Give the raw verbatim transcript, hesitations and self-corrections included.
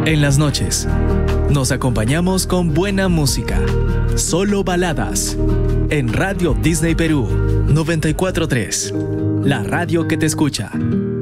En las noches, nos acompañamos con buena música. Solo baladas. En Radio Disney Perú noventa y cuatro punto tres. La radio que te escucha.